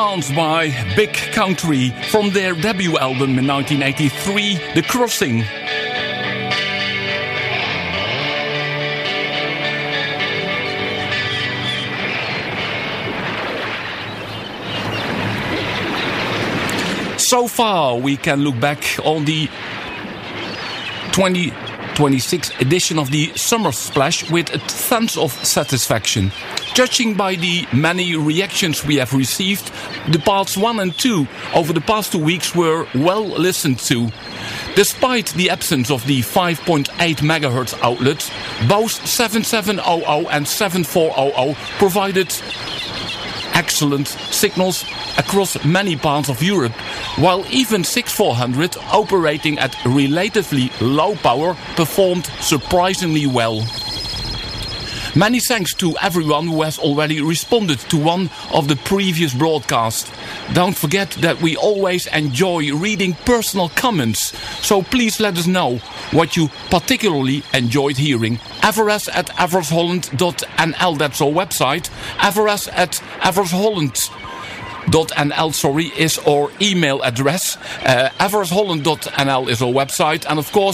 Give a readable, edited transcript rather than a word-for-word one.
By Big Country from their debut album in 1983, The Crossing. So far, we can look back on the 2026 edition of the Summer Splash with a sense of satisfaction. Judging by the many reactions we have received, the parts 1 and 2 over the past 2 weeks were well listened to. Despite the absence of the 5.8 MHz outlets, both 7700 and 7400 provided excellent signals across many parts of Europe, while even 6400, operating at relatively low power, performed surprisingly well. Many thanks to everyone who has already responded to one of the previous broadcasts. Don't forget that we always enjoy reading personal comments, so please let us know what you particularly enjoyed hearing. Everest@everestholland.nl, that's our website. Everest@everestholland.nl is our email address. Everestholland.nl is our website. And of course,